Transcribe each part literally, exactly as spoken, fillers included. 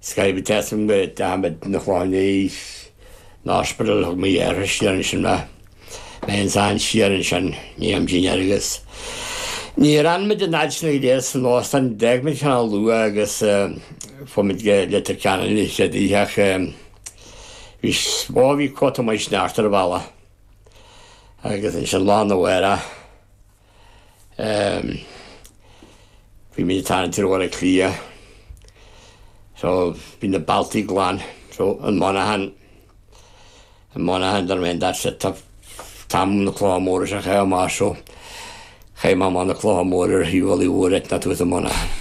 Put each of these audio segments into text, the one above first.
Sky be testing with David Nakwani Hospital of me Irish and my man's on Sheeran and Niam Generigus. Near ran with the national ideas and lost and Dagman Channel Lua, I guess, for me to get letter cannon. Said he had we swore we caught a much after the Vala. I guess in Shalon Wera. Um, we made time to water clear. So, been the Baltic land. So, in Monaghan, in Monaghan, there went that set up Tam the Claw Motors and Hell Marshall. Hey, Mam on the Claw Motor, he really would it, not with the Monaghan.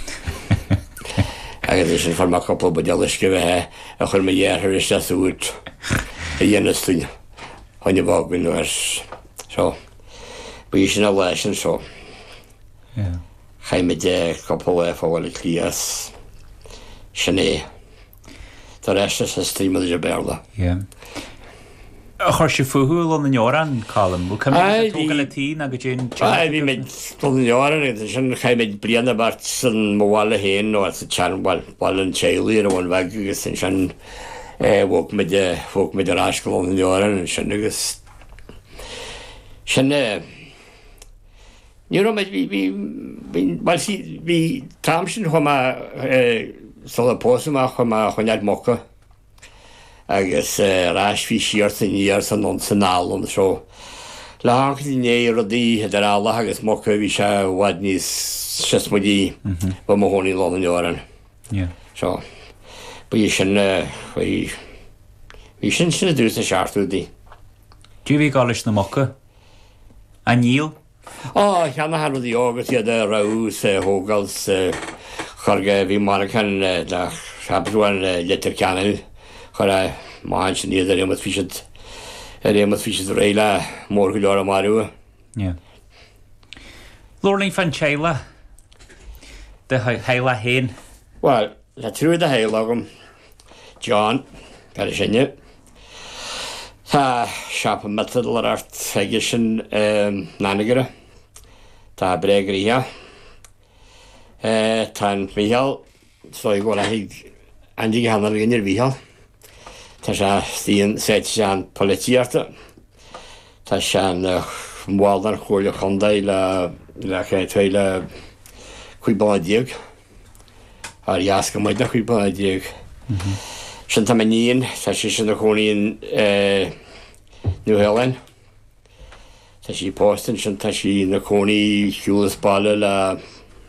I guess it's from a couple of Yellish give a hair. I heard me, yeah, here is just a wood. A yennis thing. On your walk windows. So, but you should know lesson, so. Yeah. Hey, me, a couple of for what it clears. Sinead. The rest is a stream of the Berla. Yeah. A chuir fuúil an Joran column. Will come in to a tea na gajin. I be made from the Joran and the came in Brianna Barts and Moala Hain or the Chan Wall and Chailey and one Vagus and Shan walk with the folk with the rascal on the Joran and Shanagus. Shan. You know, maybe be well, see, be Thompson from a so the postman from a Honad Mocha. I guess rash fish years and years and on Sanal on the show. La Hanky or the Allah, I guess Mocha Visha, Wadney's Shesmodi, but Mahoney Law in Yoran. Yeah. So, but you shouldn't, we shouldn't do the sharp to the. Do you be Golish the Mocha? And Neil? Oh, I can't have the August, yeah, the Rouse, Hogels, Jorge Marcan, the Sabruan, Letter Cannon. Chora máint ní ar émas fiisiid ar émas fiisiid réile mór go leor marú. Yeah. Lorling fan Chaila the Haila Hain. Well, la trú the Hailagum John Perishinne. Tá siap method ar art fegisin um nanigara. Tá bregria. Eh tan Michael so I go la hig Andy Hanna in your Michael. Tá stíon set sean polítíarta. Tá sean mháldar chóirle chundaí le le chéile chuibáidíag. Ar iasca maid na chuibáidíag. Sin tá maníon, tá sí sin na chónaíon New Helen. Tá sí postan sin tá sí na chónaí siúlas balla le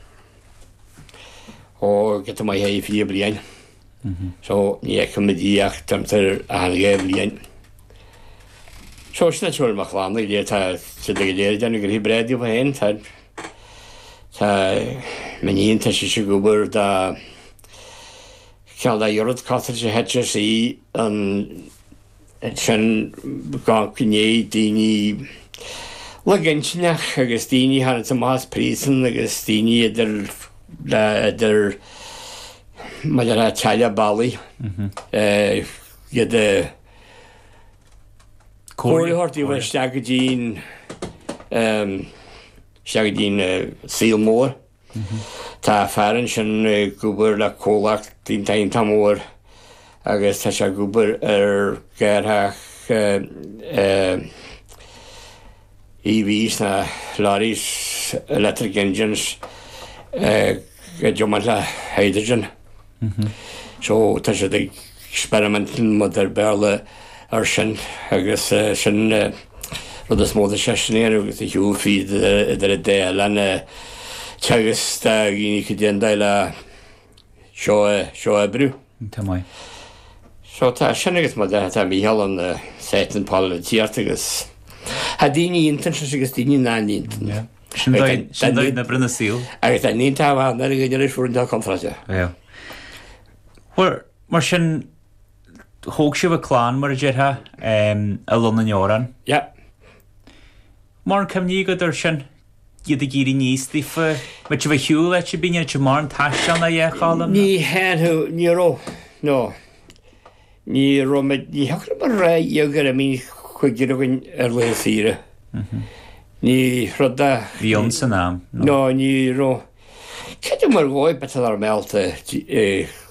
ó geta mai hei fi blian. So, nie comediach tamter aan geblian. So snatchol maclan, die ta se de geleer dan ik hybrid op heen ta ta menin ta shi gober da kan da jorot katter se hetje si en het zijn gaan knie dini Legensnach Agustini had some mass prison Agustini der der Madara Chaya Bali. Eh, yeah, the Corey Horty was Shagadine, um, Shagadine Sealmore, Ta Farage and Goober la Colak, Tin Tain Tamor, I guess Tasha Goober er Gerhach, E Vs, lorries, electric engines, Jomala hydrogen. So tas the experimenting with their berle ar sin agus sin rud is mód sessionéir agus the hiú feed idir a déil an tegus gíní go déan daile seo seo ebrú. Tá mai. So tá sin agus má tá míhall an sétan polítíart agus ha daoine intan agus daoine náíontan. Sin dóid na brunna síl. Agus tá níon táhá na gaidir fuúrin tá contrate. Yeah. Well, mar sin hóg sibh a clán mar a dtithe um, a London Joran. Yeah. Mar cymní go dur sin iad a gíri níos tífa mit bh hiú le si bíine te mar an taistean a dhéchalam? Ní henú, ní ró, no. Ní ró, ní hachra mar ra iogar a mí chuigir agin ar le síre. Ní rhoda... Bhí an san am? No, ní ró. Cedd mar gói betal ar melta